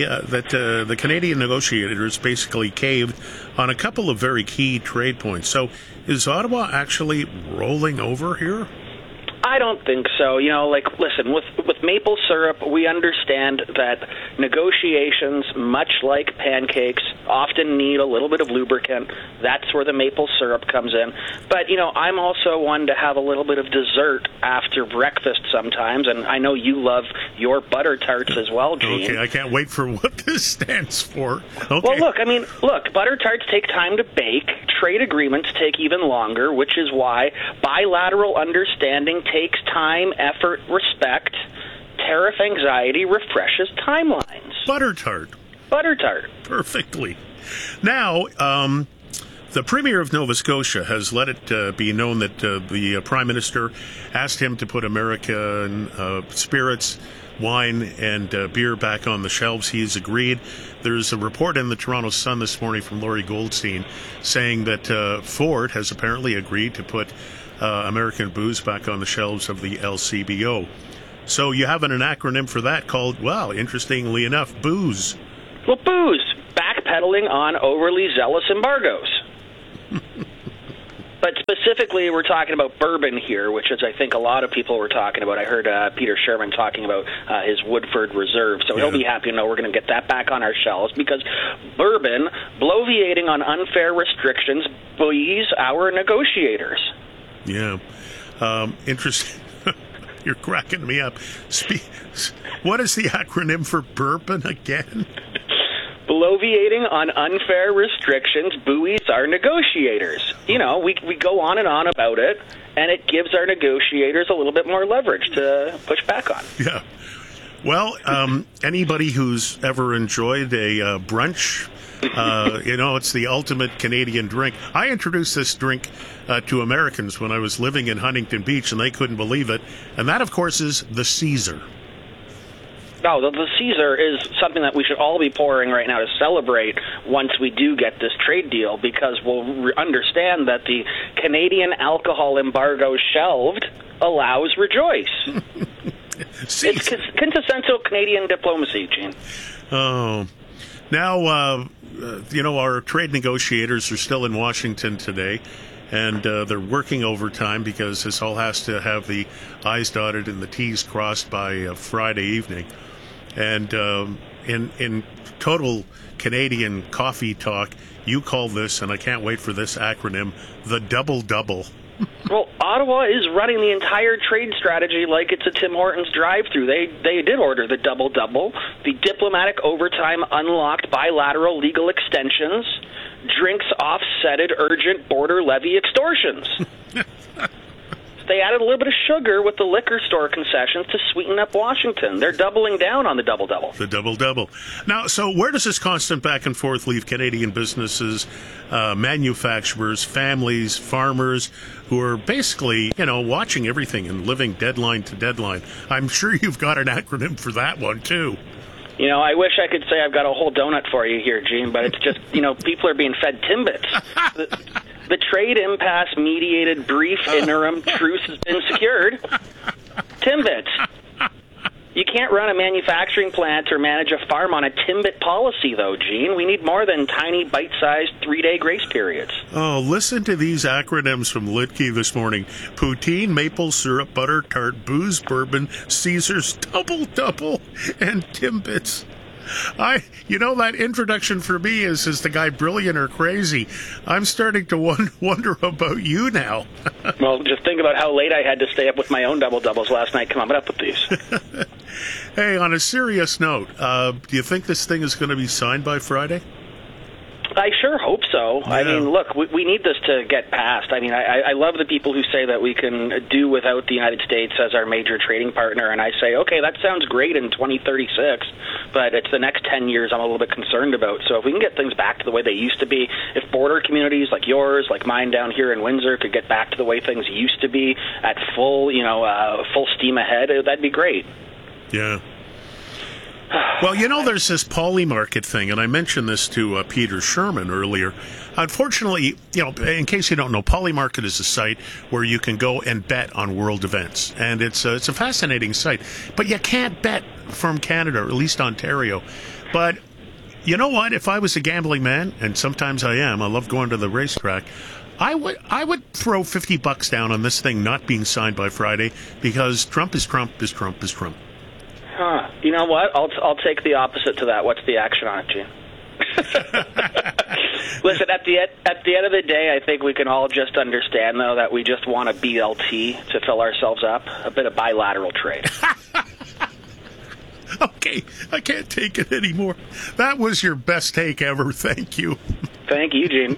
the Canadian negotiators basically caved on a couple of very key trade points. So is Ottawa actually rolling over here? I don't think so. Listen, with maple syrup, we understand that negotiations, much like pancakes, often need a little bit of lubricant. That's where the maple syrup comes in. But, I'm also one to have a little bit of dessert after breakfast sometimes, and I know you love your butter tarts as well, Gene. Okay, I can't wait for what this stands for. Okay. Well, look, butter tarts take time to bake. Trade agreements take even longer, which is why bilateral understanding takes time, effort, respect. Tariff anxiety refreshes timelines. Butter tart. Perfectly. Now, the Premier of Nova Scotia has let it be known that the Prime Minister asked him to put American spirits, wine, and beer back on the shelves. He has agreed. There's a report in the Toronto Sun this morning from Laurie Goldstein saying that Ford has apparently agreed to put American booze back on the shelves of the LCBO. So you have an acronym for that called, well, interestingly enough, booze. Well, booze. Backpedaling on overly zealous embargoes. But specifically, we're talking about bourbon here, which is, I think, a lot of people were talking about. I heard Peter Sherman talking about his Woodford Reserve, so he'll be happy to know we're going to get that back on our shelves, because bourbon, bloviating on unfair restrictions, buoys our negotiators. Yeah. Interesting. You're cracking me up. What is the acronym for bourbon again? Bloviating on unfair restrictions buoys our negotiators. We go on and on about it, and it gives our negotiators a little bit more leverage to push back on. Yeah. Well, anybody who's ever enjoyed a brunch, it's the ultimate Canadian drink. I introduced this drink to Americans when I was living in Huntington Beach, and they couldn't believe it. And that, of course, is the Caesar. No, the Caesar is something that we should all be pouring right now to celebrate once we do get this trade deal, because we'll understand that the Canadian alcohol embargo shelved allows rejoice. It's quintessential Canadian diplomacy, Gene. Oh. Now, our trade negotiators are still in Washington today, and they're working overtime because this all has to have the I's dotted and the T's crossed by Friday evening. And in total Canadian coffee talk, you call this, and I can't wait for this acronym, the double-double. Well, Ottawa is running the entire trade strategy like it's a Tim Hortons drive-thru. They did order the double-double, the diplomatic overtime unlocked bilateral legal extensions, drinks offsetted urgent border levy extortions. They added a little bit of sugar with the liquor store concessions to sweeten up Washington. They're doubling down on the double-double. The double-double. Now, so where does this constant back and forth leave Canadian businesses, manufacturers, families, farmers, who are basically, watching everything and living deadline to deadline? I'm sure you've got an acronym for that one, too. I wish I could say I've got a whole donut for you here, Gene, but it's just, people are being fed Timbits. The trade impasse mediated brief interim truce has been secured. Timbits. You can't run a manufacturing plant or manage a farm on a Timbit policy, though, Gene. We need more than tiny, bite-sized 3-day grace periods. Oh, listen to these acronyms from Litke this morning. Poutine, maple syrup, butter tart, booze, bourbon, Caesar's double-double, and Timbits. That introduction for me is the guy brilliant or crazy? I'm starting to wonder about you now. Well, just think about how late I had to stay up with my own double-doubles last night coming up with these. Hey, on a serious note, do you think this thing is going to be signed by Friday? I sure hope so. Yeah. I mean, look, we need this to get passed. I mean, I love the people who say that we can do without the United States as our major trading partner, and I say, okay, that sounds great in 2036, but it's the next 10 years I'm a little bit concerned about. So if we can get things back to the way they used to be, if border communities like yours, like mine down here in Windsor, could get back to the way things used to be at full steam ahead, that'd be great. Yeah. Well, there's this Polymarket thing, and I mentioned this to Peter Sherman earlier. Unfortunately, in case you don't know, Polymarket is a site where you can go and bet on world events, and it's a fascinating site. But you can't bet from Canada, or at least Ontario. But you know what? If I was a gambling man, and sometimes I am, I love going to the racetrack, I would throw $50 down on this thing not being signed by Friday, because Trump is Trump is Trump is Trump. Huh. You know what? I'll take the opposite to that. What's the action on it, Gene? Listen, at the end of the day, I think we can all just understand, though, that we just want a BLT to fill ourselves up, a bit of bilateral trade. Okay, I can't take it anymore. That was your best take ever. Thank you. Thank you, Gene.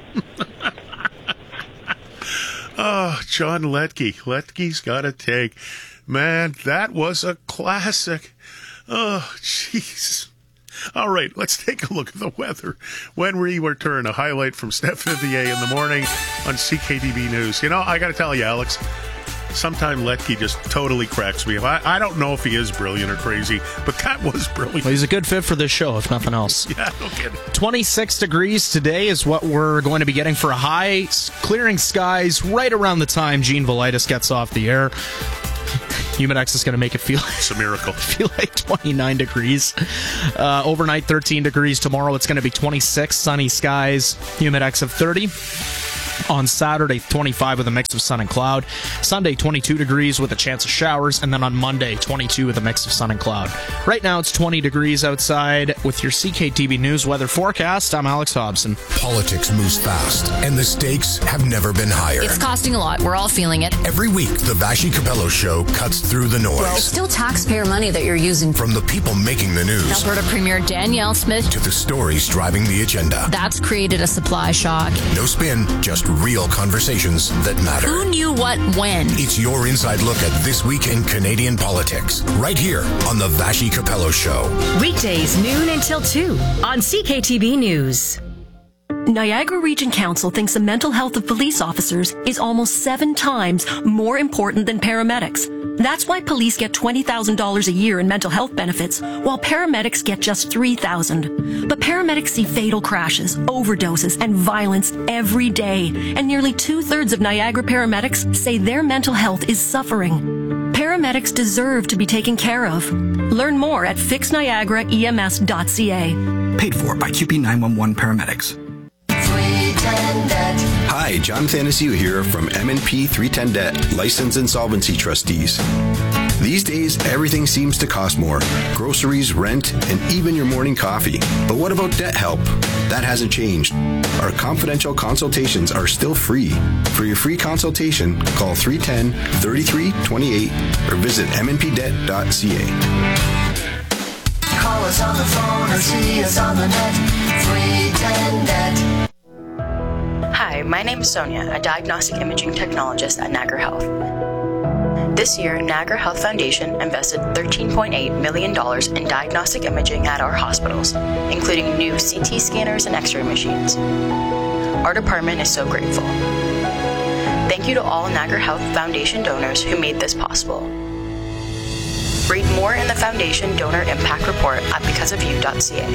Oh, John Letke. Letke's got a take. Man, that was a classic. Oh, jeez. All right, let's take a look at the weather. When we return, a highlight from Steph Vivier in the morning on CKTB News. You know, I got to tell you, Alex, sometimes Letke just totally cracks me up. I don't know if he is brilliant or crazy, but that was brilliant. Well, he's a good fit for this show, if nothing else. Yeah, no kidding. 26 degrees today is what we're going to be getting for a high. Clearing skies right around the time Gene Velitis gets off the air. Humidex is going to make it feel it's a miracle. Feel like 29 degrees. Overnight 13 degrees. Tomorrow it's going to be 26, sunny skies. Humidex of 30. On Saturday, 25 with a mix of sun and cloud. Sunday, 22 degrees with a chance of showers. And then on Monday, 22 with a mix of sun and cloud. Right now, it's 20 degrees outside. With your CKTB News weather forecast, I'm Alex Hobson. Politics moves fast, and the stakes have never been higher. It's costing a lot. We're all feeling it. Every week, the Vashi Capello Show cuts through the noise. Well, it's still taxpayer money that you're using. From the people making the news. Alberta Premier Danielle Smith. To the stories driving the agenda. That's created a supply shock. No spin, just real conversations that matter. Who knew what when? It's your inside look at this week in Canadian politics, right here on the Vashi Capello Show. Weekdays, noon until 2 on CKTB News. Niagara Region Council thinks the mental health of police officers is almost 7 times more important than paramedics. That's why police get $20,000 a year in mental health benefits, while paramedics get just $3,000. But paramedics see fatal crashes, overdoses, and violence every day, and nearly 2/3 of Niagara paramedics say their mental health is suffering. Paramedics deserve to be taken care of. Learn more at fixniagaraems.ca. Paid for by QP 911 paramedics. Hi, John Thanasiu here from M&P 310 Debt, Licensed Insolvency Trustees. These days, everything seems to cost more. Groceries, rent, and even your morning coffee. But what about debt help? That hasn't changed. Our confidential consultations are still free. For your free consultation, call 310-3328 or visit mnpdebt.ca. Call us on the phone or see us on the net. 310 Debt. Hi, my name is Sonia, a diagnostic imaging technologist at Niagara Health. This year, Niagara Health Foundation invested $13.8 million in diagnostic imaging at our hospitals, including new CT scanners and X-ray machines. Our department is so grateful. Thank you to all Niagara Health Foundation donors who made this possible. Read more in the Foundation Donor Impact Report at becauseofyou.ca.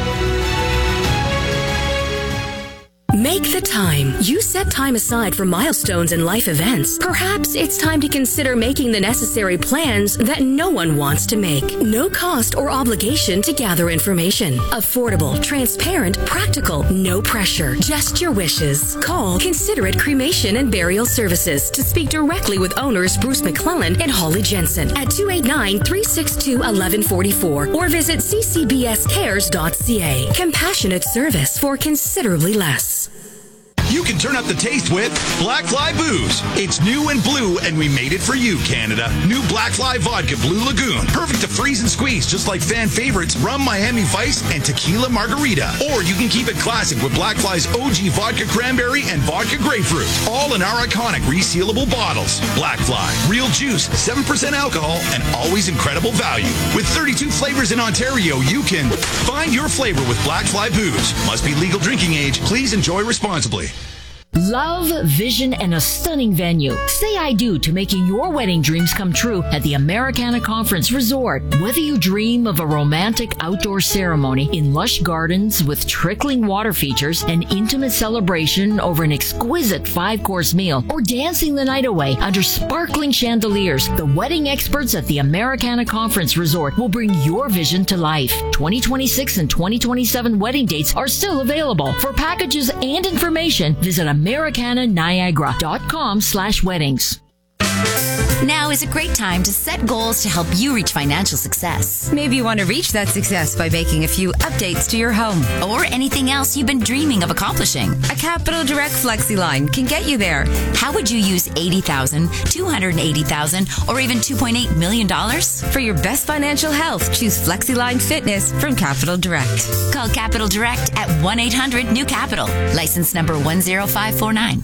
Make the time. You set time aside for milestones and life events. Perhaps it's time to consider making the necessary plans that no one wants to make. No cost or obligation to gather information. Affordable, transparent, practical, no pressure. Just your wishes. Call Considerate Cremation and Burial Services to speak directly with owners Bruce McClellan and Holly Jensen at 289-362-1144 or visit ccbscares.ca. Compassionate service for considerably less. You can turn up the taste with Black Fly Booze. It's new and blue, and we made it for you, Canada. New Black Fly Vodka Blue Lagoon. Perfect to freeze and squeeze, just like fan favorites Rum Miami Vice and Tequila Margarita. Or you can keep it classic with Black Fly's OG Vodka Cranberry and Vodka Grapefruit. All in our iconic resealable bottles. Black Fly. Real juice, 7% alcohol, and always incredible value. With 32 flavors in Ontario, you can find your flavor with Black Fly Booze. Must be legal drinking age. Please enjoy responsibly. Love, vision, and a stunning venue. Say I do to making your wedding dreams come true at the Americana Conference Resort. Whether you dream of a romantic outdoor ceremony in lush gardens with trickling water features, an intimate celebration over an exquisite 5-course meal, or dancing the night away under sparkling chandeliers, the wedding experts at the Americana Conference Resort will bring your vision to life. 2026 and 2027 wedding dates are still available. For packages and information, visit AmericanaNiagara.com/weddings. Now is a great time to set goals to help you reach financial success. Maybe you want to reach that success by making a few updates to your home. Or anything else you've been dreaming of accomplishing. A Capital Direct FlexiLine can get you there. How would you use $80,000, $280,000, or even $2.8 million? For your best financial health, choose FlexiLine Fitness from Capital Direct. Call Capital Direct at 1-800-NEW-CAPITAL. License number 10549.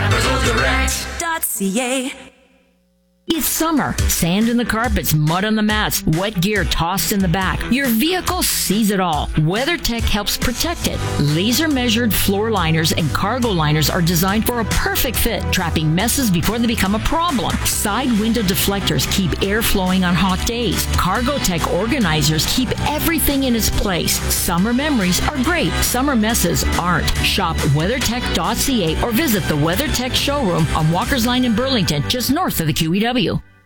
CapitalDirect.ca. It's summer. Sand in the carpets, mud on the mats, wet gear tossed in the back. Your vehicle sees it all. WeatherTech helps protect it. Laser-measured floor liners and cargo liners are designed for a perfect fit, trapping messes before they become a problem. Side window deflectors keep air flowing on hot days. Cargotech organizers keep everything in its place. Summer memories are great. Summer messes aren't. Shop WeatherTech.ca or visit the WeatherTech showroom on Walker's Line in Burlington, just north of the QEW.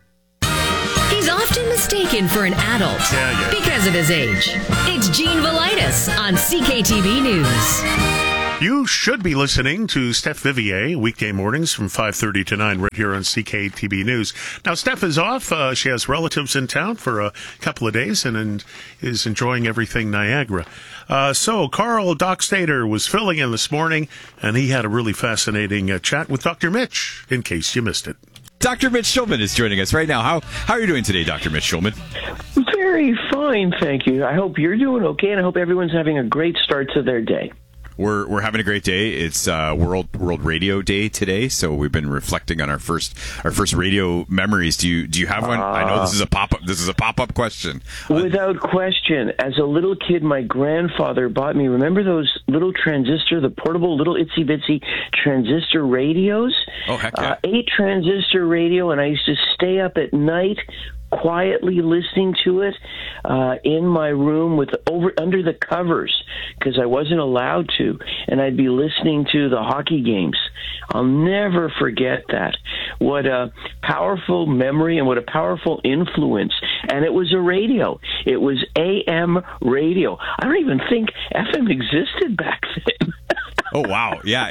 He's often mistaken for an adult because of his age. It's Gene Velitis on CKTB News. You should be listening to Steph Vivier weekday mornings from 5:30 to 9 right here on CKTB News. Now, Steph is off. She has relatives in town for a couple of days and is enjoying everything Niagara. So Carl Doc Stater was filling in this morning, and he had a really fascinating chat with Dr. Mitch, in case you missed it. Dr. Mitch Schulman is joining us right now. How are you doing today, Dr. Mitch Schulman? Very fine, thank you. I hope you're doing okay, and I hope everyone's having a great start to their day. We're having a great day. It's World Radio Day today, so we've been reflecting on our first radio memories. Do you have one? I know this is a pop up question. Without question. As a little kid, my grandfather bought me. Remember those little the portable little itsy bitsy transistor radios? Oh heck yeah! 8-transistor radio, and I used to stay up at night quietly listening to it in my room under the covers because I wasn't allowed to, and I'd be listening to the hockey games. I'll never forget that. What a powerful memory and what a powerful influence. And it was a radio. It was AM radio. I don't even think FM existed back then. Oh wow. Yeah,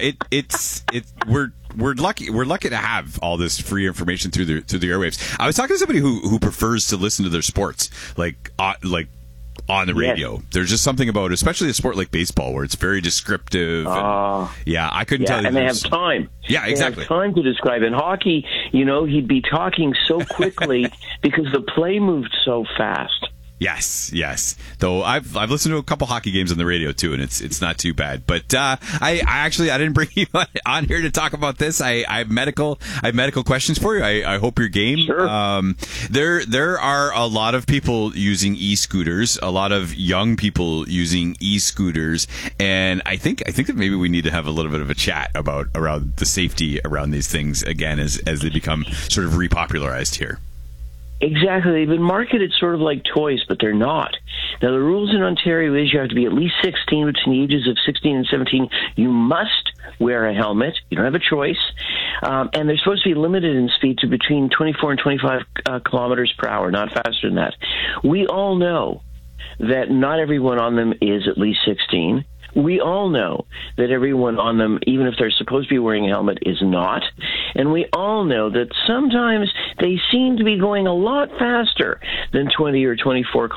we're lucky to have all this free information through the airwaves. I was talking to somebody who prefers to listen to their sports like on the radio. Yes. There's just something about, especially a sport like baseball, where it's very descriptive. I couldn't tell you. And they have time. Yeah, exactly. They have time to describe. In hockey, he'd be talking so quickly because the play moved so fast. Yes. Though I've listened to a couple hockey games on the radio too, and it's not too bad. But I didn't bring you on here to talk about this. I have medical questions for you. I hope you're game. Sure. There are a lot of people using e-scooters, a lot of young people using e-scooters, and I think that maybe we need to have a little bit of a chat around the safety around these things again as they become sort of repopularized here. Exactly. They've been marketed sort of like toys, but they're not. Now, the rules in Ontario is you have to be at least 16. Between the ages of 16 and 17, you must wear a helmet. You don't have a choice. And they're supposed to be limited in speed to between 24 and 25 kilometers per hour, not faster than that. We all know that not everyone on them is at least 16. We all know that everyone on them, even if they're supposed to be wearing a helmet, is not. And we all know that sometimes they seem to be going a lot faster than 20 or 25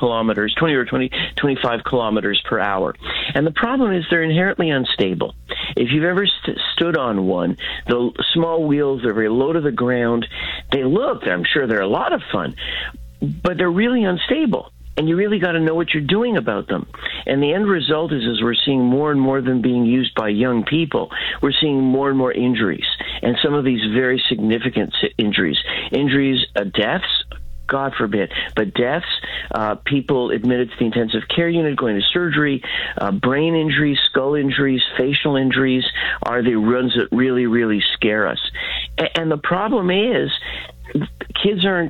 kilometers per hour. And the problem is they're inherently unstable. If you've ever stood on one, the small wheels are very low to the ground. I'm sure they're a lot of fun, but they're really unstable. And you really got to know what you're doing about them. And the end result is we're seeing more and more of them being used by young people. We're seeing more and more injuries, and some of these very significant injuries, deaths, God forbid, but deaths, people admitted to the intensive care unit, going to surgery, brain injuries, skull injuries, facial injuries are the ones that really, really scare us. And the problem is kids aren't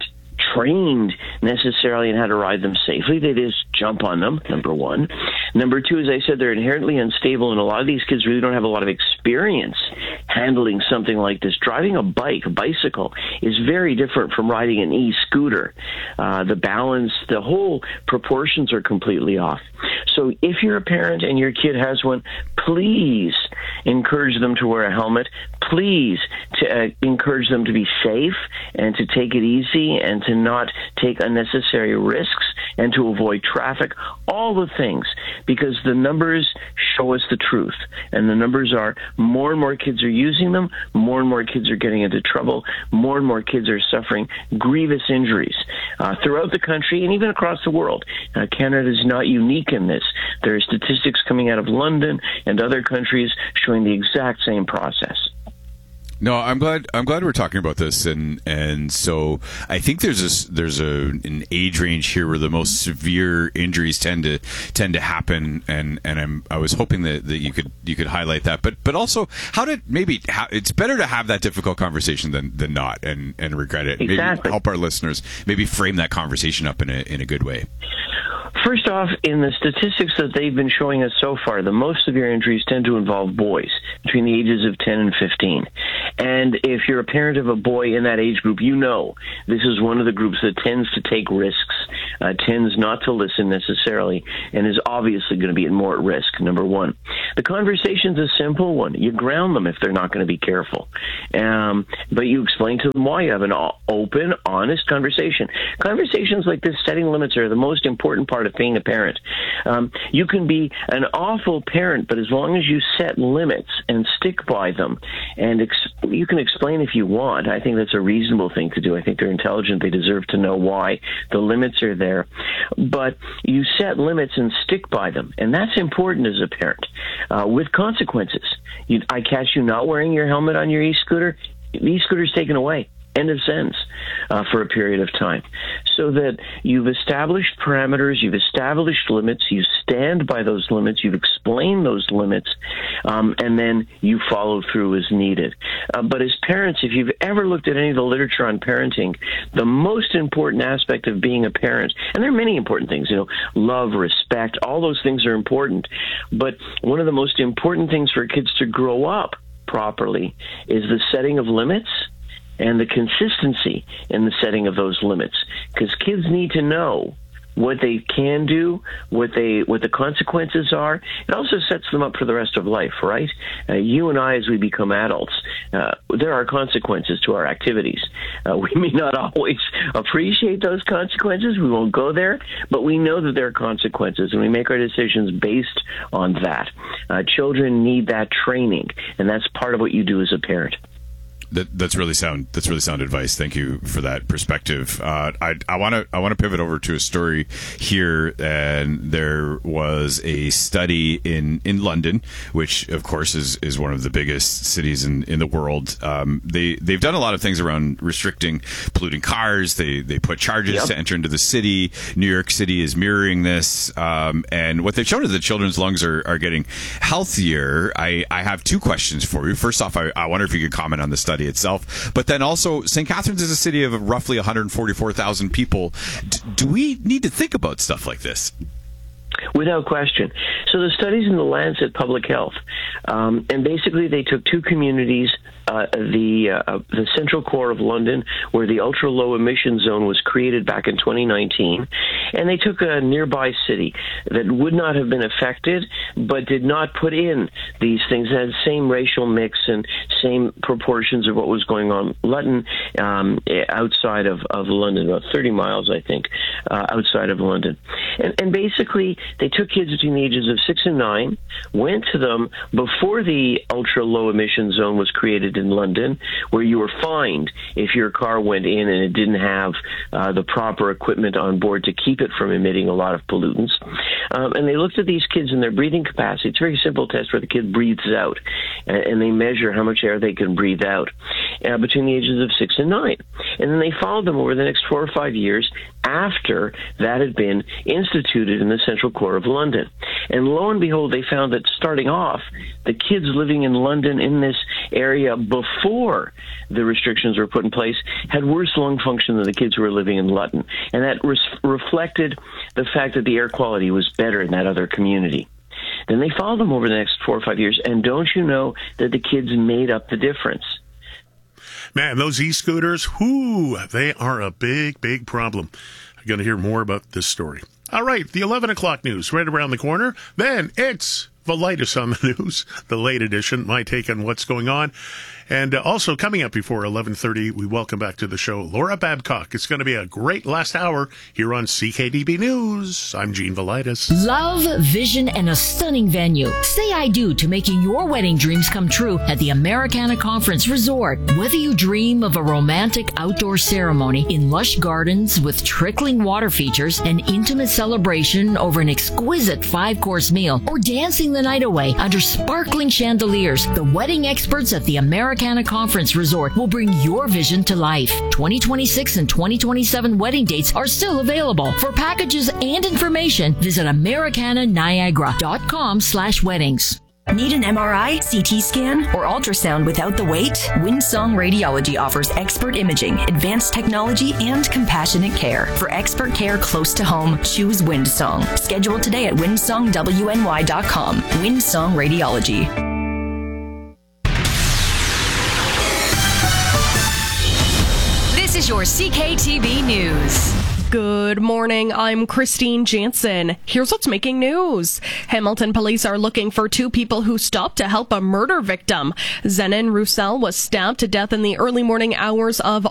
trained necessarily in how to ride them safely. They just jump on them, number one. Number two, as I said, they're inherently unstable, and a lot of these kids really don't have a lot of experience handling something like this. Driving a bicycle, is very different from riding an e-scooter. The balance, the whole proportions are completely off. So if you're a parent and your kid has one, please encourage them to wear a helmet. Please encourage them to be safe and to take it easy and to not take unnecessary risks and to avoid traffic, all the things, because the numbers show us the truth. And the numbers are more and more kids are using them, more and more kids are getting into trouble, more and more kids are suffering grievous injuries throughout the country and even across the world. Canada is not unique in this. There are statistics coming out of London and other countries showing the exact same process. No, I'm glad we're talking about this, and so I think there's an age range here where the most severe injuries tend to happen, and I was hoping that you could highlight that, but also how it's better to have that difficult conversation than not and regret it. Exactly. Maybe help our listeners maybe frame that conversation up in a good way. First off, in the statistics that they've been showing us so far, the most severe injuries tend to involve boys between the ages of 10 and 15. And if you're a parent of a boy in that age group, you know this is one of the groups that tends to take risks, tends not to listen necessarily, and is obviously going to be more at risk, number one. The conversation's a simple one. You ground them if they're not going to be careful. But you explain to them why. You have an open, honest conversation. Conversations like this, setting limits, are the most important part of being a parent. You can be an awful parent, but as long as you set limits and stick by them, and you can explain if you want. I think that's a reasonable thing to do. I think they're intelligent. They deserve to know why the limits are there. But you set limits and stick by them, and that's important as a parent, with consequences. I catch you not wearing your helmet on your e-scooter, the e-scooter's taken away. End of sentence for a period of time. So that you've established parameters, you've established limits, you stand by those limits, you've explained those limits, and then you follow through as needed. But as parents, if you've ever looked at any of the literature on parenting, the most important aspect of being a parent, and there are many important things, love, respect, all those things are important, but one of the most important things for kids to grow up properly is the setting of limits and the consistency in the setting of those limits, because kids need to know what they can do, what the consequences are. It also sets them up for the rest of life, right? You and I, as we become adults, there are consequences to our activities. We may not always appreciate those consequences. We won't go there, but we know that there are consequences, and we make our decisions based on that. Children need that training, and that's part of what you do as a parent. That's really sound advice. Thank you for that perspective. I want to pivot over to a story here, and there was a study in London, which of course is one of the biggest cities in the world. They've done a lot of things around restricting polluting cars. They put charges to enter into the city. New York City is mirroring this, and what they've shown is that children's lungs are getting healthier. I have two questions for you. First off, I wonder if you could comment on the study itself, but then also St. Catharines is a city of roughly 144,000 people. Do we need to think about stuff like this? Without question. So the study's in the Lancet Public Health, and basically they took two communities, the central core of London, where the ultra-low emission zone was created back in 2019, and they took a nearby city that would not have been affected, but did not put in these things. It had the same racial mix and same proportions of what was going on. Luton, outside of London, about 30 miles, I think, outside of London. And basically, they took kids between the ages of 6 and 9, went to them before the ultra-low emission zone was created in London, where you were fined if your car went in and it didn't have the proper equipment on board to keep it from emitting a lot of pollutants. And they looked at these kids and their breathing capacity. It's a very simple test where the kid breathes out, and they measure how much air they can breathe out between the ages of 6 and 9. And then they followed them over the next 4 or 5 years after that had been instituted in the central core of London. And lo and behold, they found that starting off, the kids living in London in this area before the restrictions were put in place had worse lung function than the kids who were living in Luton. And that reflected the fact that the air quality was better in that other community. Then they followed them over the next 4 or 5 years, and don't you know that the kids made up the difference? Man, those e-scooters, they are a big, big problem. I'm going to hear more about this story. All right, the 11 o'clock news right around the corner. Then it's Velitis on the news, the late edition, my take on what's going on. And also coming up before 11:30, we welcome back to the show Laura Babcock. It's going to be a great last hour here on CKDB News. I'm Gene Velitis. Love, vision, and a stunning venue. Say I do to making your wedding dreams come true at the Americana Conference Resort. Whether you dream of a romantic outdoor ceremony in lush gardens with trickling water features, an intimate celebration over an exquisite 5-course meal, or dancing the night away under sparkling chandeliers, the wedding experts at the Americana Conference Resort will bring your vision to life. 2026 and 2027 wedding dates are still available. For packages and information, visit americananiagara.com/weddings. Need an MRI, CT scan, or ultrasound without the wait? Windsong Radiology offers expert imaging, advanced technology, and compassionate care. For expert care close to home, choose Windsong. Schedule today at windsongwny.com. Windsong Radiology. This is your CKTB News. Good morning, I'm Christine Jansen. Here's what's making news. Hamilton police are looking for 2 people who stopped to help a murder victim. Zenon Roussel was stabbed to death in the early morning hours of